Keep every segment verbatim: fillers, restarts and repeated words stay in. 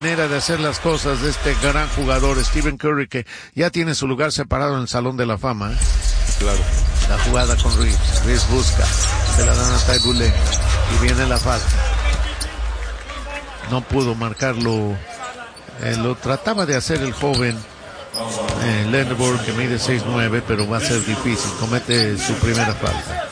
manera de hacer las cosas de este gran jugador Stephen Curry, que ya tiene su lugar separado en el Salón de la Fama, ¿eh? Claro. La jugada con Reeves, Reeves busca, se la dan a Taibulé y viene la falta. No pudo marcarlo, eh, lo trataba de hacer el joven eh, Lendeborg, que mide seis nueve, pero va a ser difícil, comete su primera falta.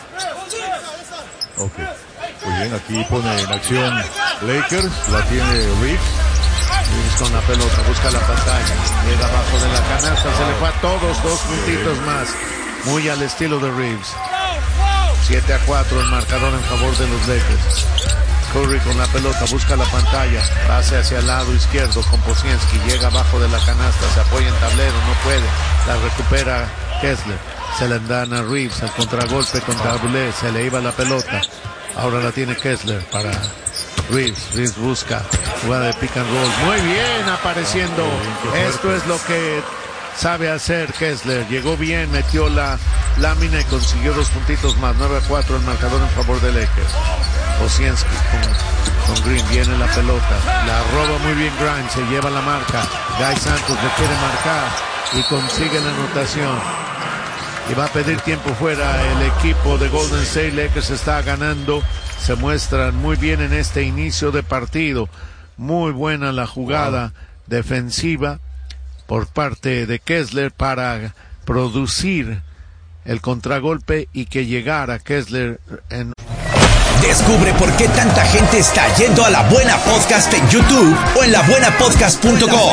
Ok, muy bien, aquí pone en acción Lakers, la tiene Reeves. Reeves con la pelota, busca la pantalla, llega abajo de la canasta, se le fue a todos, dos puntitos más, muy al estilo de Reeves. siete a cuatro el marcador en favor de los Lakers. Curry con la pelota, busca la pantalla, pase hacia el lado izquierdo con Posienski, llega abajo de la canasta, se apoya en tablero, no puede, la recupera Kessler, se la dan a Reeves, al contragolpe con Tablé, se le iba la pelota, ahora la tiene Kessler para Reeves, Reeves busca, jugada de pick and roll, muy bien apareciendo, esto es lo que sabe hacer Kessler, llegó bien, metió la lámina y consiguió dos puntitos más, nueve a cuatro el marcador en favor de Lakers. Posienski con, con Green, viene la pelota, la roba muy bien Grimes, se lleva la marca, Guy Santos le quiere marcar y consigue la anotación y va a pedir tiempo fuera el equipo de Golden State. Lakers está ganando, se muestran muy bien en este inicio de partido, muy buena la jugada defensiva por parte de Kessler para producir el contragolpe y que llegara Kessler en... Descubre por qué tanta gente está yendo a La Buena Podcast en YouTube o en la buena podcast punto com.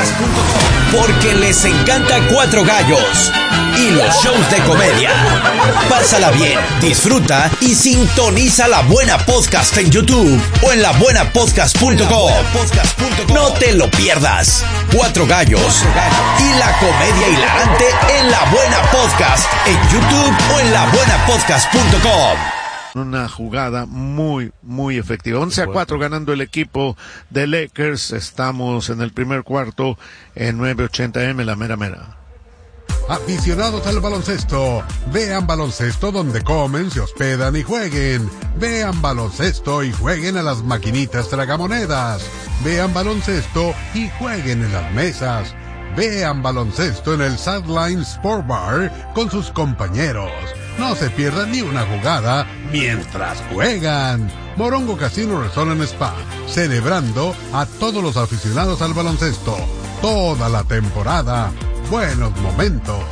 Porque les encanta Cuatro Gallos y los shows de comedia. Pásala bien, disfruta y sintoniza La Buena Podcast en YouTube o en la buena podcast punto com. No te lo pierdas. Cuatro Gallos y la comedia hilarante en La Buena Podcast en YouTube o en la buena podcast punto com. Una jugada muy, muy efectiva. once a cuatro ganando el equipo de Lakers. Estamos en el primer cuarto en nueve ochenta eme, la mera mera. Aficionados al baloncesto, vean baloncesto donde comen, se hospedan y jueguen. Vean baloncesto y jueguen a las maquinitas tragamonedas. Vean baloncesto y jueguen en las mesas. Vean baloncesto en el Sideline Sport Bar con sus compañeros. No se pierdan ni una jugada mientras juegan. Morongo Casino Resort and Spa, celebrando a todos los aficionados al baloncesto. Toda la temporada. Buenos momentos.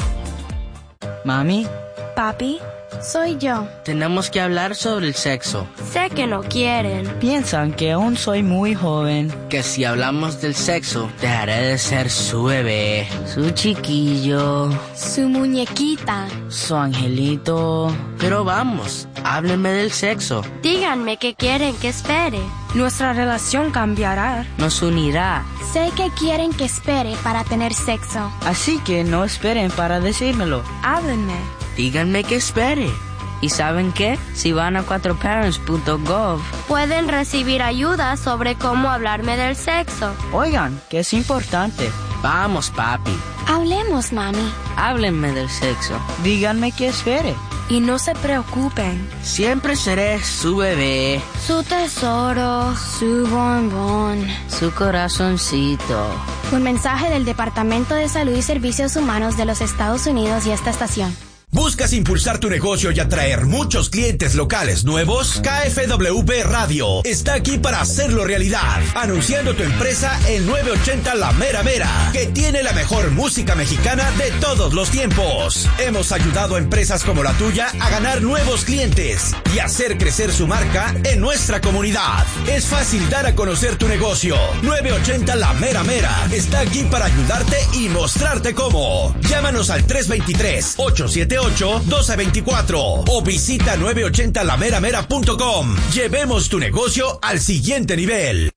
Mami. Papi, soy yo. Tenemos que hablar sobre el sexo. Sé que no quieren. Piensan que aún soy muy joven. Que si hablamos del sexo, dejaré de ser su bebé, su chiquillo, su muñequita, su angelito. Pero vamos, háblenme del sexo. Díganme qué quieren que espere. Nuestra relación cambiará. Nos unirá. Sé que quieren que espere para tener sexo. Así que no esperen para decírmelo. Háblenme. Díganme que espere. ¿Y saben qué? Si van a cuatro parents punto gov, pueden recibir ayuda sobre cómo hablarme del sexo. Oigan, que es importante. Vamos, papi. Hablemos, mami. Háblenme del sexo. Díganme que espere. Y no se preocupen. Siempre seré su bebé, su tesoro, su bombón, su corazoncito. Un mensaje del Departamento de Salud y Servicios Humanos de los Estados Unidos y esta estación. ¿Buscas impulsar tu negocio y atraer muchos clientes locales nuevos? K F W B Radio está aquí para hacerlo realidad. Anunciando tu empresa en nueve ochenta La Mera Mera, que tiene la mejor música mexicana de todos los tiempos. Hemos ayudado a empresas como la tuya a ganar nuevos clientes y hacer crecer su marca en nuestra comunidad. Es fácil dar a conocer tu negocio. nueve ochenta La Mera Mera está aquí para ayudarte y mostrarte cómo. Llámanos al tres dos tres, ocho siete ocho, doce veinticuatro o visita nueve ochenta la mera mera punto com. Llevemos tu negocio al siguiente nivel.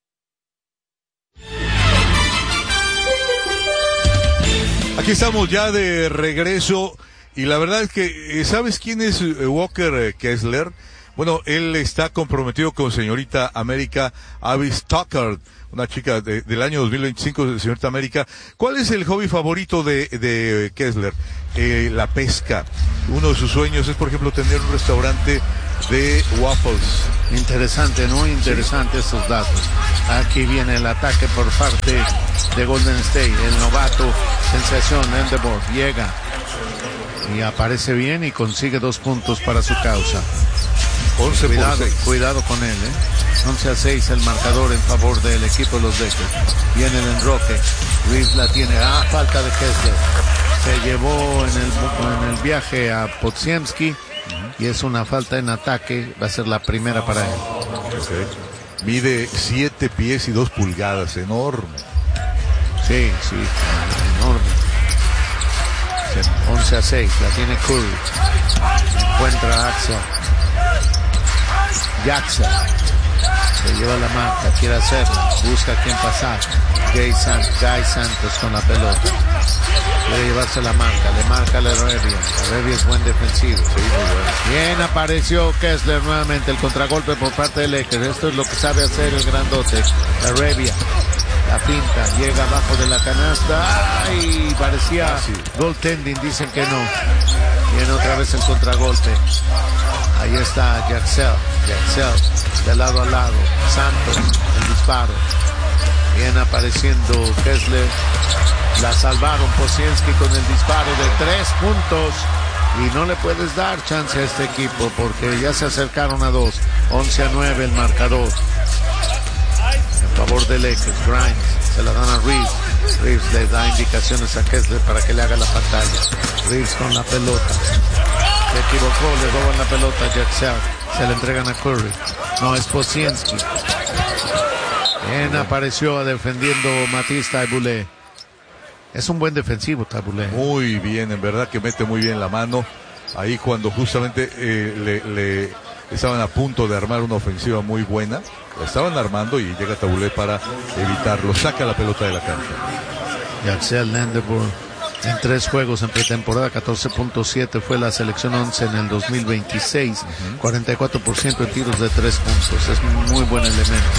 Aquí estamos ya de regreso y la verdad es que, ¿sabes quién es Walker Kessler? Bueno, él está comprometido con señorita América Abby Stockard, una chica de, del año dos mil veinticinco, señorita América. ¿Cuál es el hobby favorito de, de Kessler? Eh, la pesca. Uno de sus sueños es, por ejemplo, tener un restaurante de Waffles. Interesante, muy interesante estos datos. Aquí viene el ataque por parte de Golden State. El novato, sensación, Endeavor, llega y aparece bien y consigue dos puntos para su causa. once Cuidado, por seis. cuidado con él, ¿eh? once a seis el marcador en favor del equipo de los Lakers. Viene el enroque. Reeves la tiene. Ah, falta de Kessler. Se llevó en el, en el viaje a Podziemski. Y es una falta en ataque, va a ser la primera para él. Okay. Mide siete pies y dos pulgadas, enorme. Sí, sí, enorme. once a seis, la tiene Curry. Encuentra a Axel. Jackson. Se lleva la marca, quiere hacerlo. Busca a quién pasar. Guy Santos, Guy Santos con la pelota. Quiere llevarse la marca, le marca a la Revia. La Revia es buen defensivo. Sí, muy bueno. Bien apareció Kessler nuevamente, el contragolpe por parte de Lakers. Esto es lo que sabe hacer el grandote. La Revia, la pinta, llega abajo de la canasta. ¡Ay! Parecía goaltending, dicen que no. Viene otra vez el contragolpe. Ahí está Jaxel, Jaxel, de lado a lado. Santos, el disparo. Bien apareciendo Kessler. La salvaron Podziemski con el disparo de tres puntos. Y no le puedes dar chance a este equipo porque ya se acercaron a dos. once a nueve el marcador. En favor de Lakers. Grimes se la dan a Reeves. Reeves le da indicaciones a Kessler para que le haga la pantalla. Reeves con la pelota. Se equivocó, le roban la pelota a Jackson. Se la entregan a Curry. No, es Podziemski. Bien apareció defendiendo Matisse Thybulle. Es un buen defensivo, Thybulle. Muy bien, en verdad que mete muy bien la mano. Ahí cuando justamente eh, le, le estaban a punto de armar una ofensiva muy buena. La estaban armando y llega Thybulle para evitarlo. Saca la pelota de la cancha. Jaxel Endeavor. En tres juegos en pretemporada, catorce punto siete fue la selección once en el dos mil veintiséis, uh-huh. cuarenta y cuatro por ciento en tiros de tres puntos, es muy buen elemento.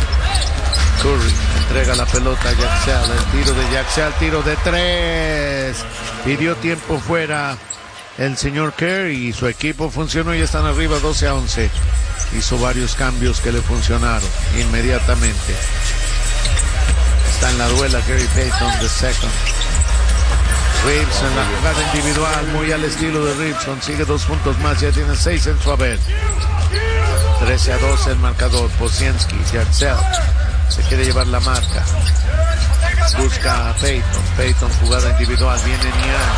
Curry entrega la pelota a Jaxel, el tiro de Jaxel, tiro de tres, pidió tiempo fuera el señor Kerr y su equipo funcionó y están arriba doce a once, hizo varios cambios que le funcionaron inmediatamente. Está en la duela Gary Payton de second. Reeves en la jugada individual, muy al estilo de Reeves, consigue dos puntos más, ya tiene seis en su haber. trece a doce el marcador. Podziemski, Jaxel se quiere llevar la marca, busca a Payton. Payton jugada individual, viene Niang,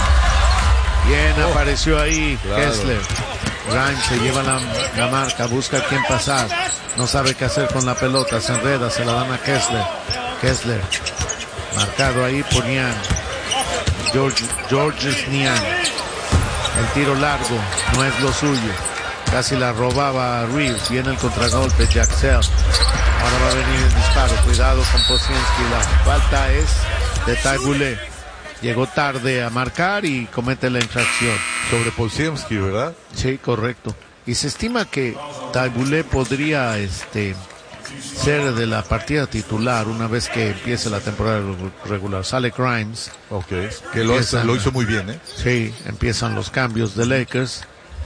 bien oh, apareció ahí claro. Kessler. Grimes se lleva la, la marca, busca a quién pasar, no sabe qué hacer con la pelota, se enreda, se la dan a Kessler. Kessler marcado ahí por Niang. George, George Niang. El tiro largo no es lo suyo. Casi la robaba Reeves. Viene el contragolpe Jaxel. Ahora va a venir el disparo. Cuidado con Podziemski. La falta es de Thybulle. Llegó tarde a marcar y comete la infracción. Sobre Podziemski, ¿verdad? Sí, correcto. Y se estima que Thybulle podría este ser de la partida titular una vez que empiece la temporada regular. Sale Grimes. Ok, que lo, empiezan, lo hizo muy bien, ¿eh? Sí, empiezan los cambios de Lakers.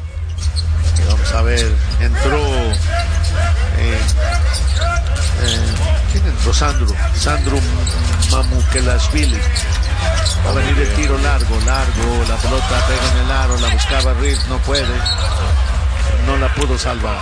Y vamos a ver, entró eh, eh, ¿quién entró? Sandro Sandro Mamukelashvili. Va a venir el tiro largo, largo, la pelota pega en el aro, la buscaba Reeves, no puede, no la pudo salvar.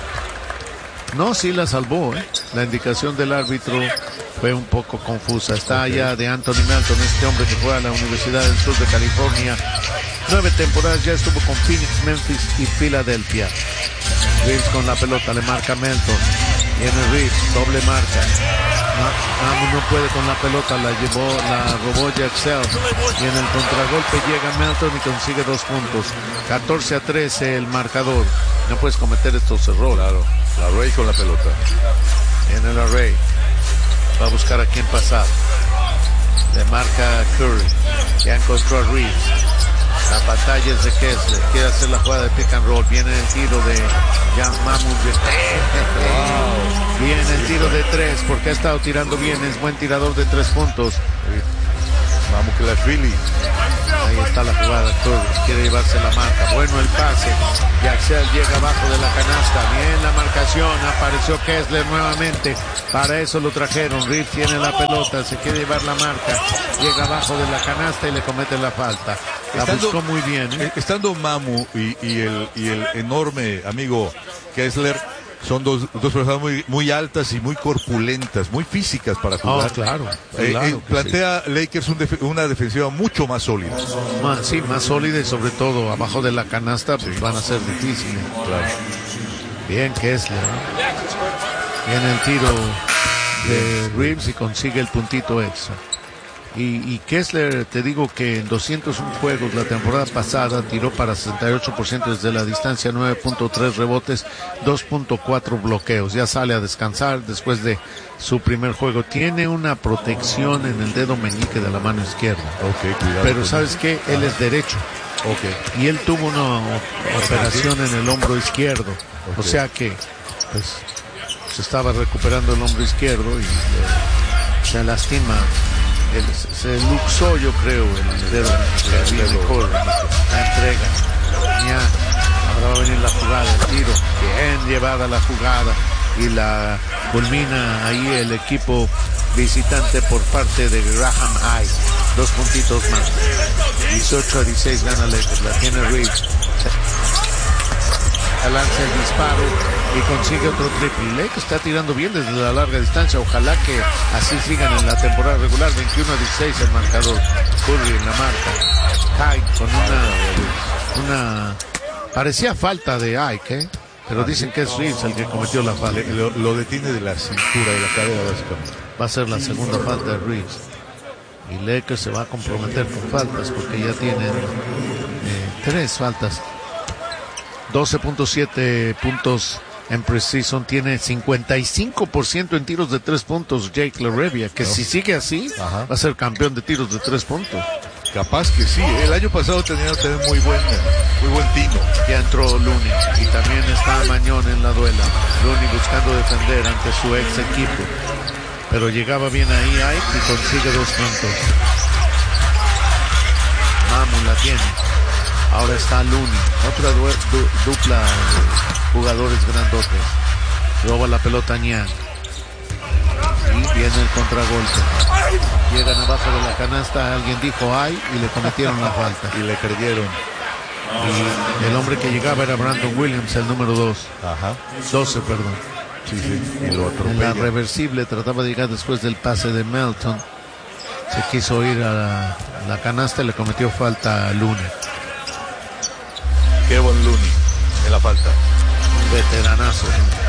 No, sí la salvó, ¿eh? La indicación del árbitro fue un poco confusa. Está okay. Allá de Anthony Melton, este hombre que fue a la Universidad del Sur de California. Nueve temporadas ya estuvo con Phoenix, Memphis y Filadelfia. Reeves con la pelota, le marca Melton. Viene Reeves, doble marca. Mamu no, no puede con la pelota, la llevó, la robó Jaxel. Y en el contragolpe llega Melton y consigue dos puntos. catorce a trece el marcador. No puedes cometer estos errores. Claro. La Array con la pelota. En el Array. Va a buscar a quién pasar. Le marca Curry. Ya encontró a Reeves. La pantalla es de Kessler. Quiere hacer la jugada de pick and roll. Viene el tiro de Jan Mamu. Wow. Viene el tiro de tres porque ha estado tirando bien. Es buen tirador de tres puntos. Vamos que la Philly. Ahí está la jugada, quiere llevarse la marca. Bueno el pase. Jaxel llega abajo de la canasta. Bien la marcación. Apareció Kessler nuevamente. Para eso lo trajeron. Reeves tiene la pelota. Se quiere llevar la marca. Llega abajo de la canasta y le comete la falta. La estando, buscó muy bien. ¿eh? Estando Mamu y, y, el, y el enorme amigo Kessler, son dos, dos personas muy, muy altas y muy corpulentas, muy físicas para jugar. Oh, claro. Eh, claro eh, plantea sí. Lakers un def una defensiva mucho más sólida. Más, sí, más sólida y sobre todo abajo de la canasta pues, sí. van a ser difíciles. Claro. Bien Kessler. ¿no? Bien el tiro de Reeves y consigue el puntito extra. Y, y Kessler, te digo que en doscientos uno juegos la temporada pasada tiró para sesenta y ocho por ciento desde la distancia, nueve punto tres rebotes, dos punto cuatro bloqueos. Ya sale a descansar después de su primer juego. Tiene una protección en el dedo meñique de la mano izquierda. Okay, cuidado. Pero ¿sabes qué? Él es derecho. Okay. Y él tuvo una operación en el hombro izquierdo. Okay. O sea que pues se estaba recuperando el hombro izquierdo y eh, se lastima. El, se luxó, yo creo, el dedo, el dedo, la entrega. Ya, ahora va a venir la jugada, el tiro. Bien llevada la jugada y la culmina ahí el equipo visitante por parte de Graham High. Dos puntitos más. dieciocho a dieciséis gana Lakers, la tiene Reeves. Lanza el disparo y consigue otro triple. Lakers está tirando bien desde la larga distancia. Ojalá que así sigan en la temporada regular. veintiuno a dieciséis el marcador. Curry en la marca. Ike con una, una parecía falta de Ike, ¿eh? Pero dicen que es Reeves el que cometió la falta. Lo, lo detiene de la cintura, de la cadera básicamente. Va a ser la segunda falta de Reeves. Y Lakers se va a comprometer con faltas porque ya tienen eh, tres faltas. doce punto siete puntos en preseason, tiene cincuenta y cinco por ciento en tiros de tres puntos Jake LaRavia, que no. si sigue así, Ajá. va a ser campeón de tiros de tres puntos. Capaz que sí, el año pasado tenía tener muy buen, muy buen tino. Ya entró Looney y también está Mañón en la duela. Looney buscando defender ante su ex equipo, pero llegaba bien ahí Ike y consigue dos puntos. Mamu la tiene. Ahora está Looney, otra du du dupla de jugadores grandotes. Roba la pelota Niang. Y viene el contragolpe. Llegan abajo de la canasta, alguien dijo ay y le cometieron la falta. Y le creyeron. Y el hombre que llegaba era Brandon Williams, el número dos. Ajá. doce, perdón. Sí, sí. Y lo en la reversible trataba de llegar después del pase de Melton. Se quiso ir a la, la canasta y le cometió falta a Looney. Qué buen Looney en la falta. Un veteranazo.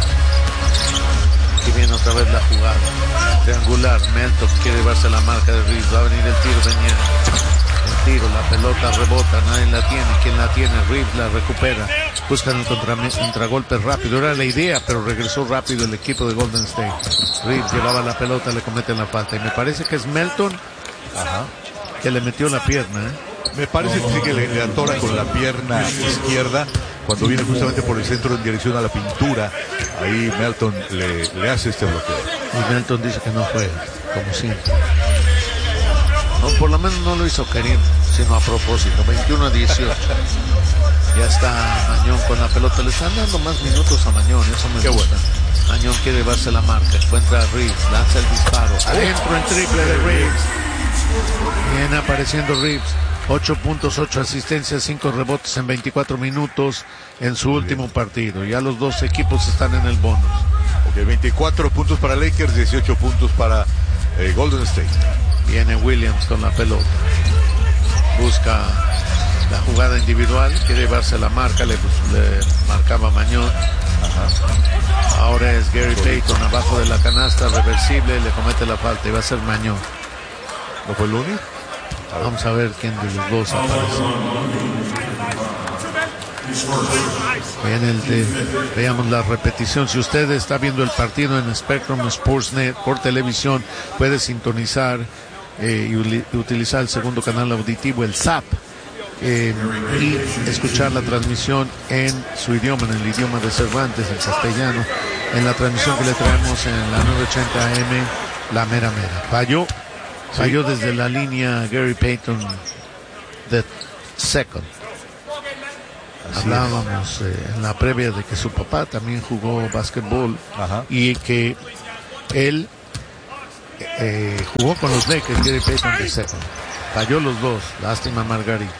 Aquí viene otra vez la jugada. Triangular. Melton quiere llevarse la marca de Reeves. Va a venir el tiro de Niang. El tiro, la pelota rebota. Nadie la tiene. ¿Quién la tiene? Reeves la recupera. Buscan el contra contragolpe rápido. Era la idea, pero regresó rápido el equipo de Golden State. Reeves llevaba la pelota, le cometen la falta. Y me parece que es Melton Ajá. que le metió la pierna, ¿eh? Me parece que sí que le, le atora con la pierna izquierda cuando viene justamente por el centro en dirección a la pintura. Ahí Melton le, le hace este bloqueo. Y Melton dice que no fue, como siempre. No, por lo menos no lo hizo queriendo, sino a propósito. veintiuno a dieciocho. Ya está Mañón con la pelota. Le están dando más minutos a Mañón, eso me Qué gusta. Bueno. Mañón quiere llevarse la marca. Encuentra a Reeves, lanza el disparo. Adentro el triple de Reeves. Viene apareciendo Reeves. ocho puntos, ocho asistencias, cinco rebotes en veinticuatro minutos en su último Bien. partido. Ya los dos equipos están en el bonus. Ok, veinticuatro puntos para Lakers, dieciocho puntos para eh, Golden State. Viene Williams con la pelota. Busca la jugada individual, quiere llevarse la marca, le, le marcaba Mañón. Ajá. Ahora es Gary Payton abajo de la canasta, reversible, le comete la falta y va a ser Mañón. ¿No fue Looney? Vamos a ver quién de los dos aparece. Vean el de, veamos la repetición. Si usted está viendo el partido en Spectrum Sportsnet por televisión, puede sintonizar eh, y utilizar el segundo canal auditivo, el S A P, eh, y escuchar la transmisión en su idioma, en el idioma de Cervantes, en castellano, en la transmisión que le traemos en la nueve ochenta A M, La Mera Mera. Falló Falló desde la línea Gary Payton the second. Así Hablábamos eh, en la previa de que su papá también jugó básquetbol. Ajá. Y que él eh, jugó con los Lakers, Gary Payton the second. Falló los dos, lástima Margarito.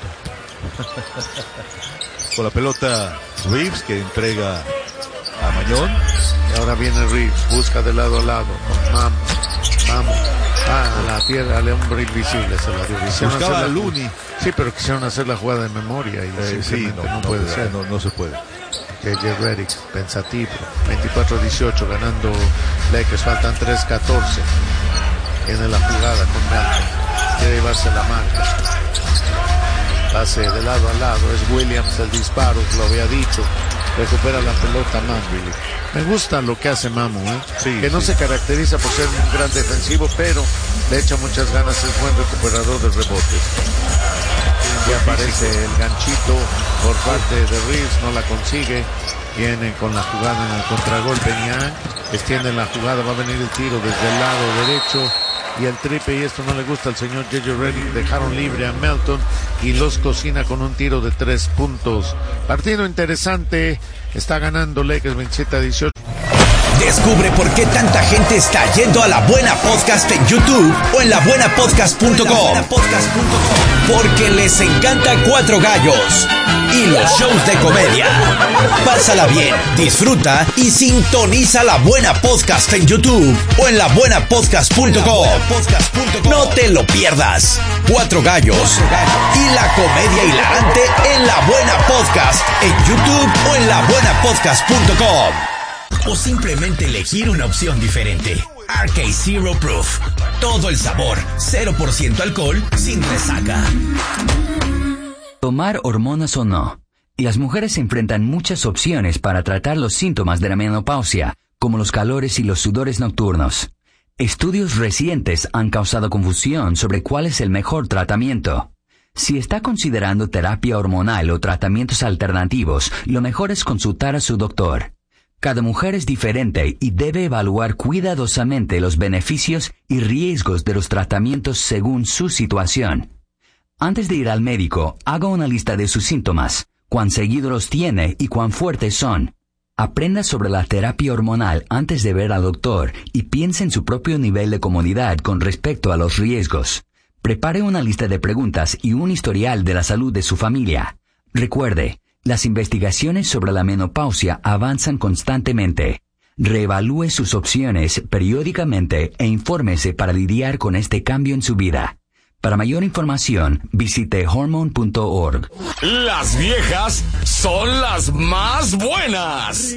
Con la pelota Reeves, que entrega a Mañón. Y ahora viene Reeves, busca de lado a lado. Mamo, Mamo. Ah, a la tierra, al hombre invisible se la dio. Buscaba a Looney. Sí, pero quisieron hacer la jugada de memoria y eh, sí, no, no, no puede no, ser. No, no se puede. J J Redick, pensativo. veinticuatro a dieciocho, ganando Lakers. Faltan tres catorce. Tiene la jugada con Melton. Quiere llevarse la marca. Pase de lado a lado. Es Williams el disparo, lo había dicho. Recupera la pelota Mamu. Me gusta lo que hace Mamu, ¿eh? Sí, que no sí. se caracteriza por ser un gran defensivo, pero le echa muchas ganas, es buen recuperador de rebotes. Ya aparece el ganchito por parte de Reeves, no la consigue. Viene con la jugada en el contragolpe Niang, extienden la jugada, va a venir el tiro desde el lado derecho. Y el triple, y esto no le gusta al señor J J Redick, dejaron libre a Melton y los cocina con un tiro de tres puntos. Partido interesante, está ganando Lakers veintisiete a dieciocho. Descubre por qué tanta gente está yendo a La Buena Podcast en YouTube o en la buena podcast punto com. Porque les encanta Cuatro Gallos y los shows de comedia. Pásala bien, disfruta y sintoniza La Buena Podcast en YouTube o en la buena podcast punto com. No te lo pierdas. Cuatro Gallos y la comedia hilarante en La Buena Podcast en YouTube o en la buena podcast punto com. O simplemente elegir una opción diferente. R K Zero Proof. Todo el sabor, cero por ciento alcohol, sin resaca. Tomar hormonas o no. Las mujeres enfrentan muchas opciones para tratar los síntomas de la menopausia, como los calores y los sudores nocturnos. Estudios recientes han causado confusión sobre cuál es el mejor tratamiento. Si está considerando terapia hormonal o tratamientos alternativos, lo mejor es consultar a su doctor. Cada mujer es diferente y debe evaluar cuidadosamente los beneficios y riesgos de los tratamientos según su situación. Antes de ir al médico, haga una lista de sus síntomas, cuán seguido los tiene y cuán fuertes son. Aprenda sobre la terapia hormonal antes de ver al doctor y piense en su propio nivel de comodidad con respecto a los riesgos. Prepare una lista de preguntas y un historial de la salud de su familia. Recuerde, las investigaciones sobre la menopausia avanzan constantemente. Reevalúe sus opciones periódicamente e infórmese para lidiar con este cambio en su vida. Para mayor información, visite hormone punto org. Las viejas son las más buenas.